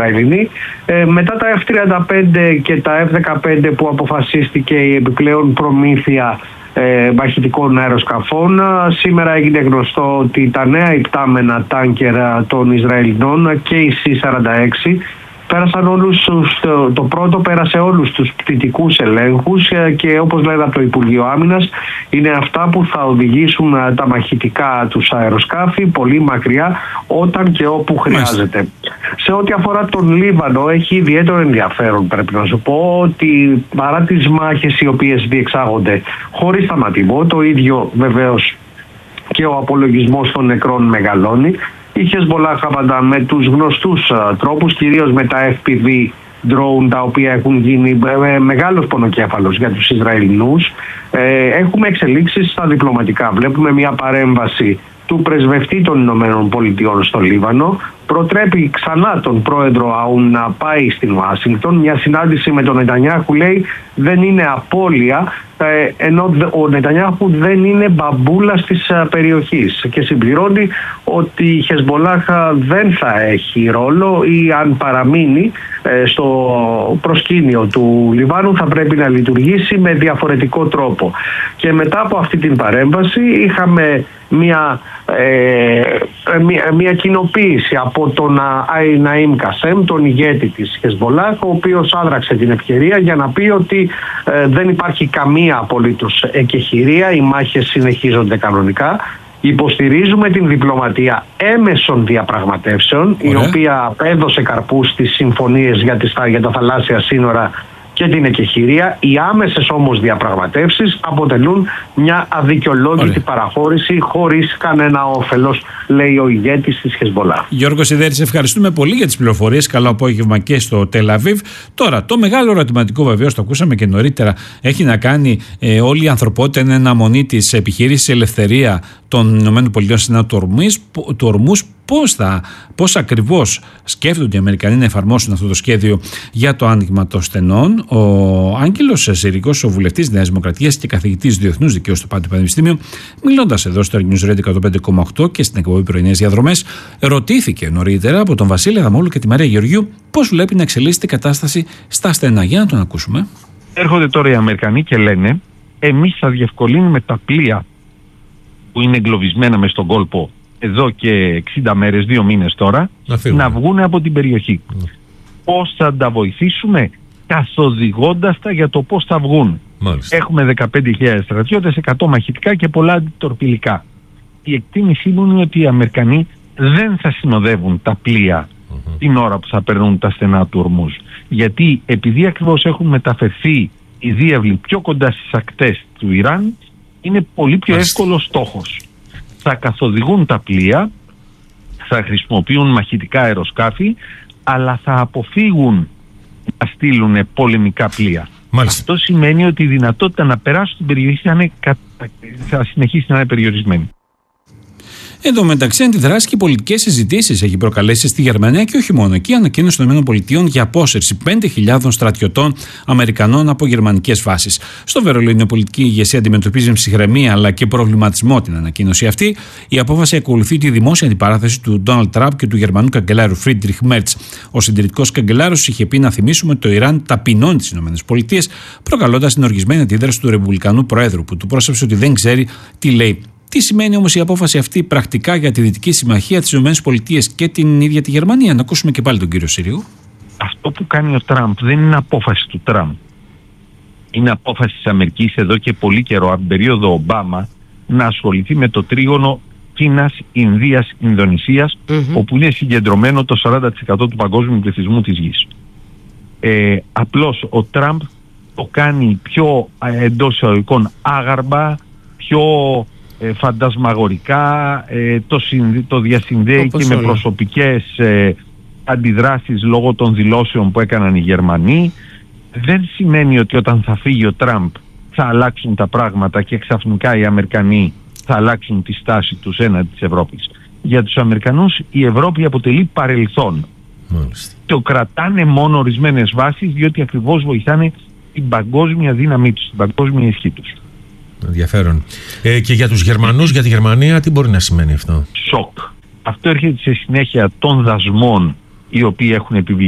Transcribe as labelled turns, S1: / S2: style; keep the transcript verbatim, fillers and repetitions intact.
S1: Ισραηλινοί. Ε, μετά τα εφ τριάντα πέντε και τα εφ δεκαπέντε που αποφασίστηκε η επιπλέον προμήθεια ε, μαχητικών αεροσκαφών, σήμερα έγινε γνωστό ότι τα νέα υπτάμενα τάνκερ των Ισραηλινών και η σι σαράντα έξι πέρασαν όλους τους, το πρώτο πέρασε όλους τους πτυτικούς ελέγχους και όπως λένε από το Υπουργείο Άμυνας, είναι αυτά που θα οδηγήσουν τα μαχητικά τους αεροσκάφη πολύ μακριά όταν και όπου χρειάζεται. Σε ό,τι αφορά τον Λίβανο, έχει ιδιαίτερο ενδιαφέρον, πρέπει να σου πω, ότι παρά τις μάχες οι οποίες διεξάγονται χωρίς σταματημό, το ίδιο βεβαίως και ο απολογισμός των νεκρών μεγαλώνει. Η Χεσμπολάχ με τους γνωστούς uh, τρόπους, κυρίως με τα εφ πι βι drone, τα οποία έχουν γίνει ε, μεγάλος πονοκέφαλος για τους Ισραηλινούς. Ε, έχουμε εξελίξεις στα διπλωματικά. Βλέπουμε μια παρέμβαση του πρεσβευτή των Ηνωμένων Πολιτειών στο Λίβανο. Προτρέπει ξανά τον πρόεδρο Αούν να πάει στην Ουάσιγκτον. Μια συνάντηση με τον Νετανιάχου, λέει, δεν είναι απώλεια, ενώ ο Νετανιάχου δεν είναι μπαμπούλας της περιοχής, και συμπληρώνει ότι η Χεσμπολάχ δεν θα έχει ρόλο ή αν παραμείνει στο προσκήνιο του Λιβάνου θα πρέπει να λειτουργήσει με διαφορετικό τρόπο. Και μετά από αυτή την παρέμβαση είχαμε μια, ε, μια, μια κοινοποίηση από τον Ναΐμ Κασέμ, τον ηγέτη της Χεσμπολάχ, ο οποίος άδραξε την ευκαιρία για να πει ότι ε, δεν υπάρχει καμία απολύτως εκεχηρία, οι μάχες συνεχίζονται κανονικά. Υποστηρίζουμε την διπλωματία έμεσων διαπραγματεύσεων, Ωραία. η οποία έδωσε καρπούς στις συμφωνίες για, τις, για τα θαλάσσια σύνορα και την εκεχηρία. Οι άμεσες όμως διαπραγματεύσεις αποτελούν μια αδικαιολόγητη Ωραία. παραχώρηση χωρίς κανένα όφελος, λέει ο ηγέτης της Χεσμπολάχ.
S2: Γιώργο Σιδέρη, σε ευχαριστούμε πολύ για τις πληροφορίες. Καλό απόγευμα και στο Τελ Αβίβ. Τώρα, το μεγάλο ερωτηματικό, βεβαίως, το ακούσαμε και νωρίτερα, έχει να κάνει ε, όλη η ανθρωπότητα είναι αναμονή της επιχείρησης Ελευθερία των ΗΠΑ στην του Ορμούς. Πώς, θα, πώς ακριβώς σκέφτονται οι Αμερικανοί να εφαρμόσουν αυτό το σχέδιο για το άνοιγμα των στενών. Ο Άγγελος Συρικός, ο βουλευτής Νέας Δημοκρατίας και καθηγητής διεθνούς δικαίου στο Πάντιο Πανεπιστήμιο, μιλώντας εδώ στο News Radio εκατόν πέντε κόμμα οκτώ και στην εκπομπή Πρωινές Διαδρομές, ρωτήθηκε νωρίτερα από τον Βασίλη Αδαμόλου και τη Μαρία Γεωργίου πώς βλέπει να εξελίσσεται η κατάσταση στα στενά. Για να τον ακούσουμε.
S3: Έρχονται τώρα οι Αμερικανοί και λένε, εμείς θα διευκολύνουμε τα πλοία που είναι εγκλωβισμένα μες στον κόλπο εδώ και εξήντα μέρες, δύο μήνες τώρα, να, να βγουν από την περιοχή. Mm. Πώς θα τα βοηθήσουμε? Καθοδηγώντας τα για το πώς θα βγουν.
S4: Μάλιστα.
S3: Έχουμε δεκαπέντε χιλιάδες στρατιώτες, εκατό μαχητικά και πολλά αντιτορπιλικά. Η εκτίμησή μου είναι ότι οι Αμερικανοί δεν θα συνοδεύουν τα πλοία mm-hmm. την ώρα που θα περνούν τα στενά του Ορμούς. Γιατί επειδή ακριβώς έχουν μεταφερθεί οι διάβλοι πιο κοντά στις ακτές του Ιράν, είναι πολύ πιο
S4: Μάλιστα.
S3: εύκολος στόχος. Θα καθοδηγούν τα πλοία, θα χρησιμοποιούν μαχητικά αεροσκάφη, αλλά θα αποφύγουν να στείλουν πολεμικά πλοία.
S4: Μάλιστα.
S3: Αυτό σημαίνει ότι η δυνατότητα να περάσουν την περιοχή θα, είναι, θα συνεχίσει να είναι περιορισμένη.
S2: Εν τω μεταξύ, αντιδράσεις και πολιτικές συζητήσεις έχει προκαλέσει στη Γερμανία και όχι μόνο. Εκεί ανακοίνωση των ΗΠΑ για απόσυρση πέντε χιλιάδων στρατιωτών Αμερικανών από γερμανικές βάσεις. Στο Βερολίνο, η πολιτική ηγεσία αντιμετωπίζει με ψυχραιμία αλλά και προβληματισμό την ανακοίνωση αυτή. Η απόφαση ακολουθεί τη δημόσια αντιπαράθεση του Ντόναλντ Τραμπ και του Γερμανού καγκελάρου Φρίντριχ Μέρτς. Ο συντηρητικός καγκελάρος είχε πει, να θυμίσουμε, ότι το Ιράν ταπεινώνει τις ΗΠΑ, προκαλώντας την οργισμένη αντίδραση του Ρεπουμπλικανού Προέδρου, που του πρόσεψε ότι δεν ξέρει τι λέει. Τι σημαίνει όμως η απόφαση αυτή πρακτικά για τη Δυτική Συμμαχία, τις ΗΠΑ και την ίδια τη Γερμανία? Να ακούσουμε και πάλι τον κύριο Σύριου.
S3: Αυτό που κάνει ο Τραμπ δεν είναι απόφαση του Τραμπ. Είναι απόφαση της Αμερικής εδώ και πολύ καιρό, από την περίοδο Ομπάμα, να ασχοληθεί με το τρίγωνο Κίνας, Ινδίας, Ινδονησίας, mm-hmm. όπου είναι συγκεντρωμένο το σαράντα τοις εκατό του παγκόσμιου πληθυσμού της γης. Ε, απλώς ο Τραμπ το κάνει πιο εντός εισαγωγικών άγαρμα, πιο Ε, φαντασμαγορικά, ε, το, συνδε, το διασυνδέει Όπως και όλα. με προσωπικές ε, αντιδράσεις λόγω των δηλώσεων που έκαναν οι Γερμανοί. Δεν σημαίνει ότι όταν θα φύγει ο Τραμπ θα αλλάξουν τα πράγματα και ξαφνικά οι Αμερικανοί θα αλλάξουν τη στάση τους έναντι της Ευρώπης. Για τους Αμερικανούς η Ευρώπη αποτελεί παρελθόν.
S4: Μάλιστα.
S3: Το κρατάνε μόνο ορισμένες βάσεις, διότι ακριβώς βοηθάνε την παγκόσμια δύναμή τους, την παγκόσμια ισχύ τους.
S4: Ενδιαφέρον. Ε, και για τους Γερμανούς, για τη Γερμανία, τι μπορεί να σημαίνει αυτό?
S3: Σοκ. Αυτό έρχεται σε συνέχεια των δασμών οι οποίοι έχουν επιβληθεί